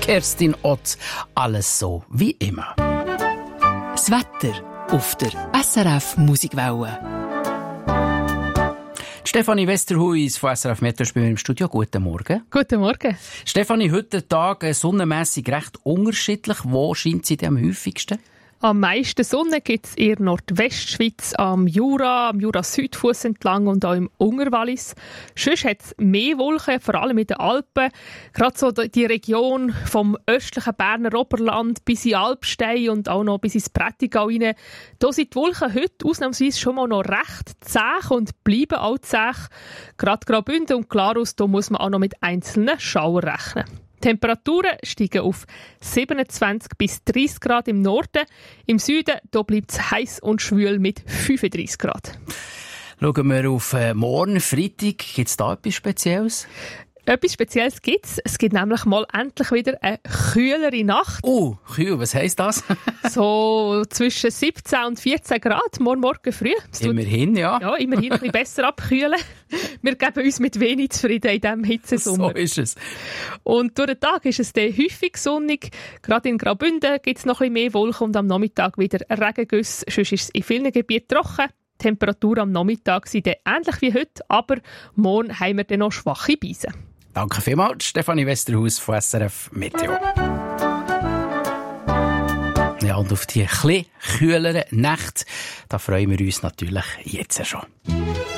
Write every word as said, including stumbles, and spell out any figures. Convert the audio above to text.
Kerstin Ott. Alles so wie immer. Das Wetter auf der S R F Musikwelle. Stefanie Westerhuis von S R F Meteo ist bei mir im Studio. Guten Morgen. Guten Morgen. Stefanie, heute der Tag sonnenmässig recht unterschiedlich. Wo scheint sie am häufigsten? Am meisten Sonne gibt es in der Nordwestschweiz, am Jura, am Jura-Südfuss entlang und auch im Ungerwallis. Sonst hat es mehr Wolken, vor allem in den Alpen. Gerade so die Region vom östlichen Berner Oberland bis in Alpstein und auch noch bis ins Prättigau rein. Da sind die Wolken heute ausnahmsweise schon mal noch recht zäh und bleiben auch zäh. Gerade Graubünden und Glarus, da muss man auch noch mit einzelnen Schauern rechnen. Die Temperaturen steigen auf siebenundzwanzig bis dreißig Grad im Norden. Im Süden bleibt es heiß und schwül mit fünfunddreißig Grad. Schauen wir auf äh, morgen, Freitag. Gibt es da etwas Spezielles? Etwas Spezielles gibt es. Es gibt nämlich mal endlich wieder eine kühlere Nacht. Oh, kühl, was heisst das? So zwischen siebzehn und vierzehn Grad, morgen Morgen früh. Es immerhin, ja. Ja, immerhin ein bisschen besser abkühlen. Wir geben uns mit wenig zufrieden in diesem Hitzesommer. So ist es. Und durch den Tag ist es dann häufig sonnig. Gerade in Graubünden gibt es noch ein bisschen mehr Wolken und am Nachmittag wieder Regengüsse. Sonst ist es in vielen Gebieten trocken. Die Temperatur am Nachmittag sind dann ähnlich wie heute, aber morgen haben wir dann noch schwache Beise. Danke vielmals, Stefanie Westerhuis von S R F Meteo. Ja, und auf die etwas kühleren Nächte, da freuen wir uns natürlich jetzt schon.